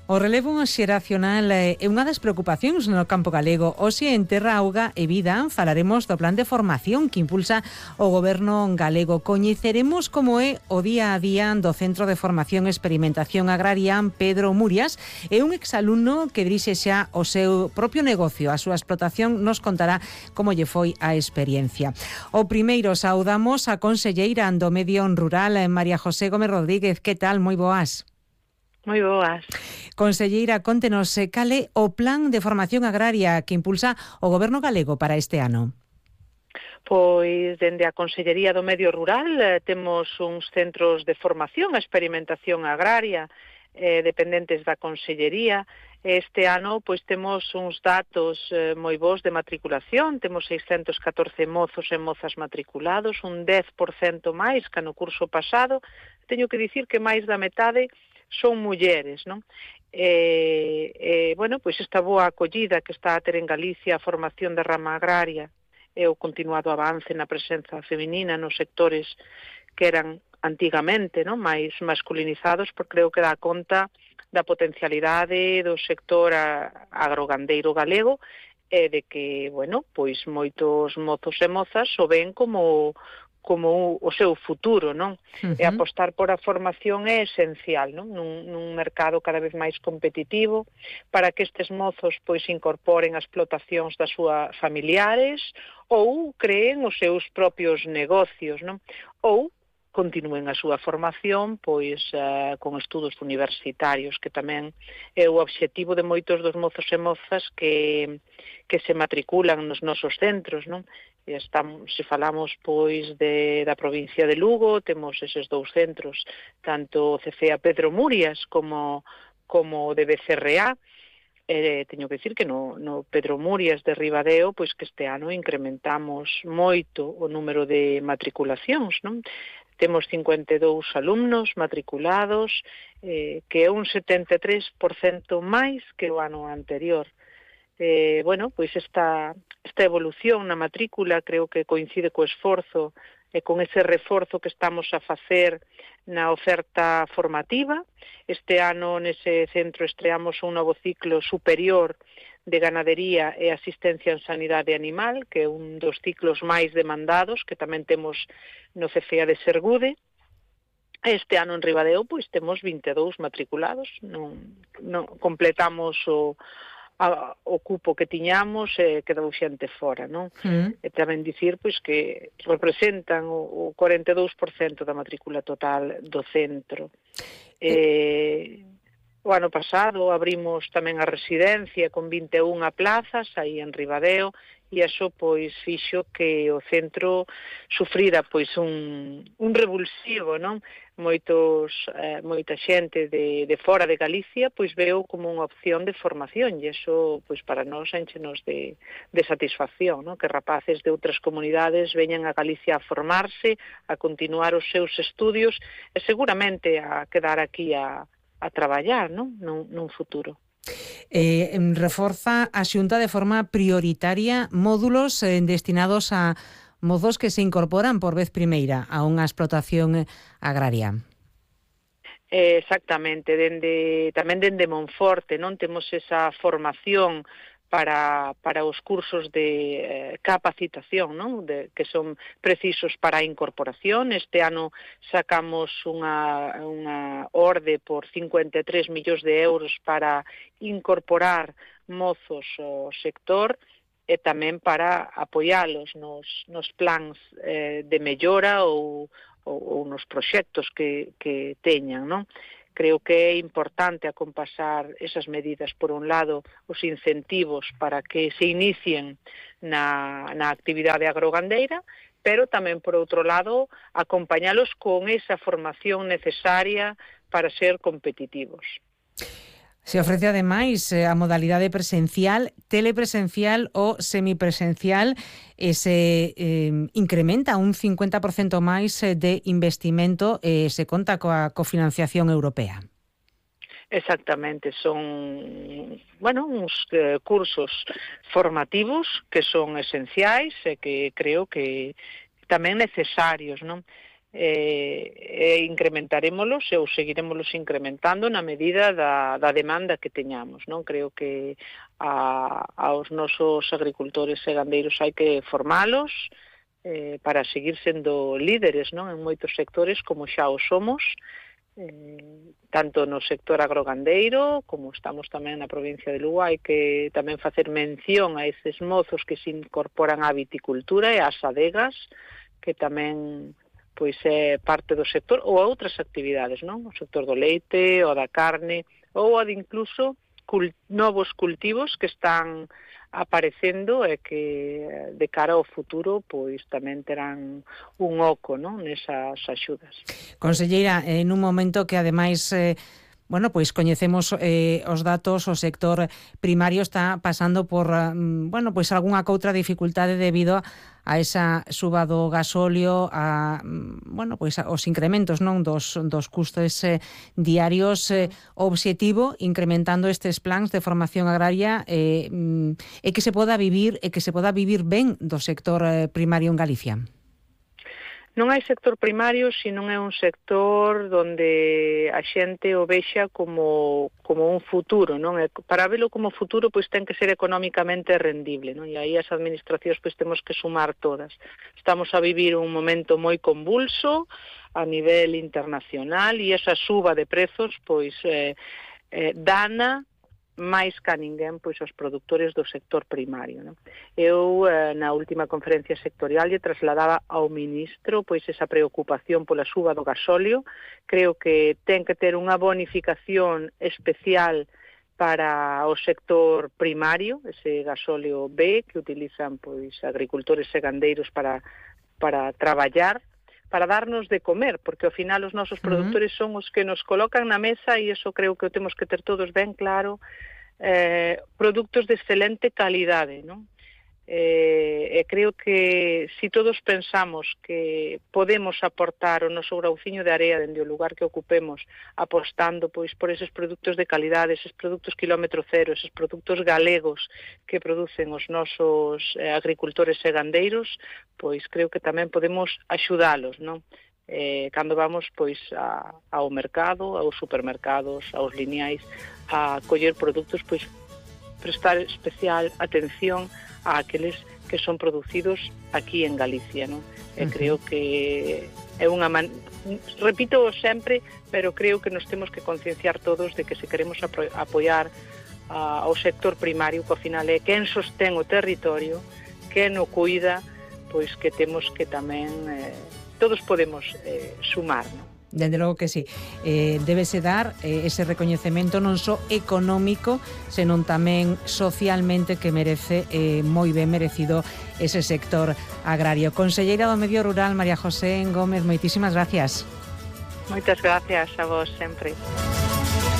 O relevo xeracional é unha das preocupacións no campo galego. Hoxe en Terra, Auga e Vida falaremos do plan de formación que impulsa o goberno galego. Coñeceremos como é o día a día do Centro de Formación e Experimentación Agraria Pedro Murias, e un exalumno que dirixe xa o seu propio negocio. A súa explotación nos contará como lle foi a experiencia. O primeiro saudamos a conselleira do Medio Rural, María José Gómez Rodríguez. Que tal? Moi boas. Moi boas. Conselleira, contenos cal é o plan de formación agraria que impulsa o goberno galego para este ano. Pois, dende a Consellería do Medio Rural temos uns centros de formación e experimentación agraria dependentes da Consellería. Este ano, pois, temos uns datos moi bons de matriculación. Temos 614 mozos e mozas matriculados, un 10% máis que no curso pasado. Teño que dicir que máis da metade son mulleres, non? Bueno, pois esta boa acollida que está a ter en Galicia a formación da rama agraria e o continuado avance na presenza feminina nos sectores que eran antigamente, non, máis masculinizados, porque creo que dá conta da potencialidade do sector agrogandeiro galego e de que, bueno, pois moitos mozos e mozas o ven como o seu futuro, non? E apostar por a formación é esencial, non? Nun mercado cada vez máis competitivo, para que estes mozos pois incorporen as explotacións das súas familiares ou creen os seus propios negocios, non? Ou continúen a súa formación pois con estudos universitarios, que tamén é o obxectivo de moitos dos mozos e mozas que se matriculan nos nosos centros, non? Se falamos pois da provincia de Lugo, temos eses dous centros, tanto o CCEA Pedro Murias como o de BCRA. Teño que dicir que no Pedro Murias de Ribadeo, pois que este ano incrementamos moito o número de matriculacións, non? Temos 52 alumnos matriculados, que é un 73% máis que o ano anterior. Bueno, pois esta evolución na matrícula creo que coincide co esforzo e con ese reforzo que estamos a facer na oferta formativa. Este ano nese centro estreamos un novo ciclo superior de ganadería e asistencia en sanidade animal, que é un dos ciclos máis demandados, que tamén temos no CCEA de Sergude. Este ano en Ribadeo pois temos 22 matriculados, non completamos o cupo que tiñamos e quedou xente fora, non? E tamén dicir pois que representan o 42% da matrícula total do centro. O ano pasado abrimos tamén a residencia con 21 plazas aí en Ribadeo, e iso pois fixo que o centro sufrira pois un revulsivo, non? Moita xente de fora de Galicia pois veo como unha opción de formación, e iso pois para nós enchenos de satisfacción, non? Que rapaces de outras comunidades veñan a Galicia a formarse, a continuar os seus estudios e seguramente a quedar aquí a traballar, non? Nun futuro. Reforza a Xunta de forma prioritaria módulos destinados a mozos que se incorporan por vez primeira a unha explotación agraria. Exactamente, tamén dende Monforte, non temos esa formación para os cursos de capacitación, non? Que son precisos para a incorporación. Este ano sacamos unha orde por 53 millóns de euros para incorporar mozos ao sector e tamén para apoialos nos plans de mellora ou nos proxectos que teñan, non? Creo que é importante acompasar esas medidas, por un lado, os incentivos para que se inicien na actividade agrogandeira, pero tamén, por outro lado, acompañalos con esa formación necesaria para ser competitivos. Se ofrece ademais a modalidade presencial, telepresencial ou semipresencial, e se incrementa un 50% máis de investimento e se conta coa cofinanciación europea. Exactamente, son uns cursos formativos que son esenciais e que creo que tamén necesarios, non? incrementarémolos ou seguirémolos incrementando na medida da demanda que teñamos, non? Creo que aos nosos agricultores e gandeiros hai que formalos para seguir sendo líderes, non? En moitos sectores como xa o somos, tanto no sector agrogandeiro como estamos tamén na provincia de Lugo. Hai que tamén facer mención a estes mozos que se incorporan á viticultura e ás adegas, que tamén pois é parte do sector, ou a outras actividades, non? O sector do leite, o da carne, ou a de incluso novos cultivos que están aparecendo e que de cara ao futuro pois tamén terán un oco, non, nesas axudas. Conselleira, en un momento que ademais pois coñecemos os datos, o sector primario está pasando por pois algunha coutra dificultade debido a esa suba do gasóleo, pois aos incrementos, non, dos custos diarios. O obxectivo, incrementando estes plans de formación agraria, é que se poda vivir ben do sector primario en Galicia. Non hai sector primario se non é un sector onde a xente o vexa como un futuro, non? E para velo como futuro, pois ten que ser económicamente rendible, non? E aí as administracións pois temos que sumar todas. Estamos a vivir un momento moi convulso a nivel internacional e esa suba de prezos pois dana máis ca ninguén pois aos produtores do sector primario, non? Eu na última conferencia sectorial lle trasladaba ao ministro pois esa preocupación pola suba do gasóleo. Creo que ten que ter unha bonificación especial para o sector primario, ese gasóleo B que utilizan pois agricultores e gandeiros para traballar, para darnos de comer, porque ao final os nosos produtores son os que nos colocan na mesa, e iso creo que o temos que ter todos ben claro, produtos de excelente calidade, non? E creo que se todos pensamos que podemos aportar o noso grauciño de area dende o lugar que ocupemos, apostando pois por eses produtos de calidade, eses produtos kilómetro cero, eses produtos galegos que producen os nosos agricultores e gandeiros, pois creo que tamén podemos axudalos, non? Cando vamos pois ao mercado, aos supermercados, aos lineais, a coller produtos, pois prestar especial atención a aqueles que son producidos aquí en Galicia, non? E creo que é repito sempre, pero creo que nos temos que concienciar todos de que se queremos apoiar ao sector primario, que ao final é quen sostén o territorio, quen o cuida, pois que temos que tamén todos podemos sumar, non? Dende logo que sí. Débese dar ese recoñecemento non só económico, senón tamén socialmente, que merece moi ben merecido ese sector agrario. Conselleira do Medio Rural, María José Gómez, moitísimas gracias. Moitas gracias a vos sempre.